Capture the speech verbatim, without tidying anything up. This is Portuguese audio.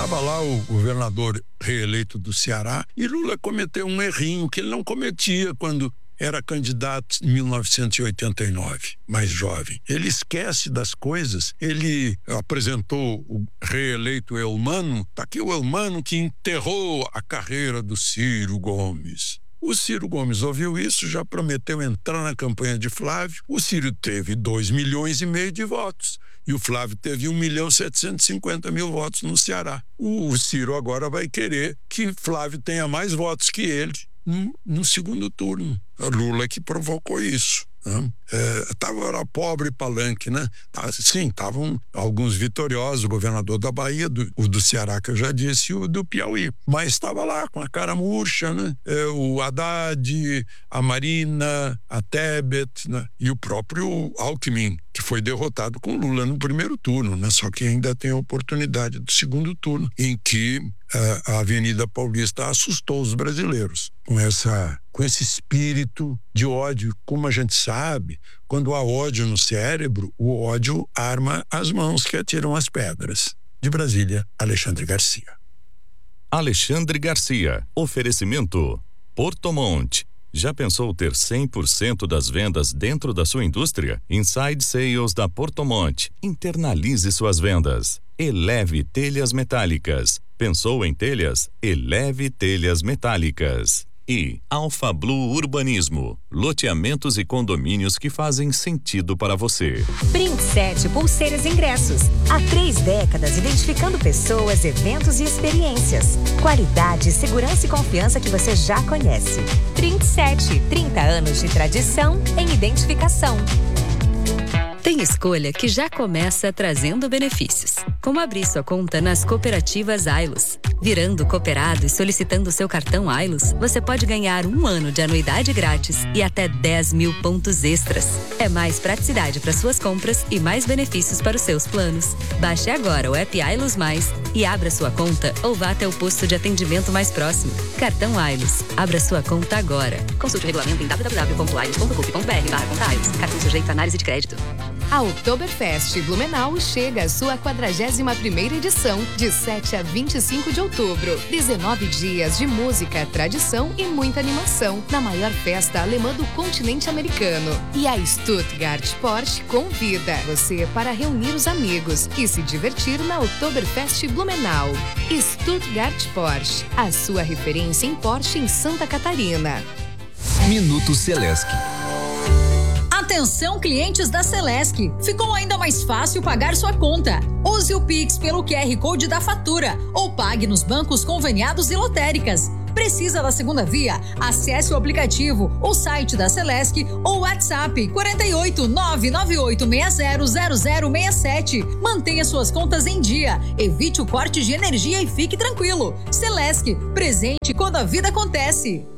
Estava lá o governador reeleito do Ceará e Lula cometeu um errinho que ele não cometia quando era candidato em mil novecentos e oitenta e nove, mais jovem. Ele esquece das coisas. Ele apresentou o reeleito Eumano. Está aqui o Eumano que enterrou a carreira do Ciro Gomes. O Ciro Gomes ouviu isso, já prometeu entrar na campanha de Flávio. O Ciro teve dois milhões e meio de votos. E o Flávio teve um milhão setecentos e cinquenta mil votos no Ceará. O Ciro agora vai querer que Flávio tenha mais votos que ele no, no segundo turno. A Lula que provocou isso. Né? É, tava, era pobre palanque, né? Sim, estavam alguns vitoriosos, o governador da Bahia, do, o do Ceará, que eu já disse, e o do Piauí. Mas estava lá com a cara murcha, né? É, o Haddad, a Marina, a Tebet, né? E o próprio Alckmin, que foi derrotado com Lula no primeiro turno, né? Só que ainda tem a oportunidade do segundo turno, em que uh, a Avenida Paulista assustou os brasileiros com essa, com esse espírito de ódio. Como a gente sabe, quando há ódio no cérebro, o ódio arma as mãos que atiram as pedras. De Brasília, Alexandre Garcia. Alexandre Garcia. Oferecimento Portomont. Já pensou ter cem por cento das vendas dentro da sua indústria? Inside Sales da Portomont. Internalize suas vendas. Eleve Telhas Metálicas. Pensou em telhas? Eleve Telhas Metálicas. E Alfa Blue Urbanismo. Loteamentos e condomínios que fazem sentido para você. Print sete Pulseiras Ingressos. Há três décadas identificando pessoas, eventos e experiências. Qualidade, segurança e confiança que você já conhece. Print sete, trinta anos de tradição em identificação. Tem escolha que já começa trazendo benefícios, como abrir sua conta nas cooperativas Ailos. Virando cooperado e solicitando seu cartão Ailos, você pode ganhar um ano de anuidade grátis e até dez mil pontos extras. É mais praticidade para suas compras e mais benefícios para os seus planos. Baixe agora o app Ailos Mais e abra sua conta ou vá até o posto de atendimento mais próximo. Cartão Ailos. Abra sua conta agora. Consulte o regulamento em w w w ponto ailos ponto gov ponto b r barra conta Ailos. Cartão sujeito a análise de crédito. A Oktoberfest Blumenau chega à sua quadragésima primeira edição, de sete a vinte e cinco de outubro. dezenove dias de música, tradição e muita animação, na maior festa alemã do continente americano. E a Stuttgart Porsche convida você para reunir os amigos e se divertir na Oktoberfest Blumenau. Stuttgart Porsche, a sua referência em Porsche em Santa Catarina. Minuto Celesc. Atenção, clientes da Celesc. Ficou ainda mais fácil pagar sua conta. Use o Pix pelo Q R Code da fatura ou pague nos bancos conveniados e lotéricas. Precisa da segunda via? Acesse o aplicativo, o site da Celesc ou o WhatsApp quatro oito nove nove oito seis zero zero zero seis sete. Mantenha suas contas em dia, evite o corte de energia e fique tranquilo. Celesc, presente quando a vida acontece.